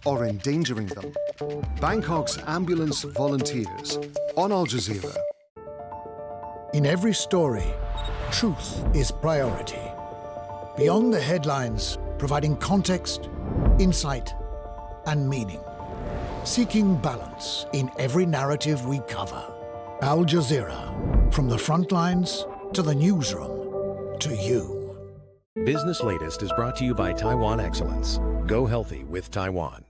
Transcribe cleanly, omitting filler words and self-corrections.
or endangering them. Bangkok's ambulance volunteers on Al Jazeera. In every story, truth is priority. Beyond the headlines, providing context, insight, and meaning. Seeking balance in every narrative we cover. Al Jazeera, from the front lines to the newsroom to you. Business Latest is brought to you by Taiwan Excellence. Go healthy with Taiwan.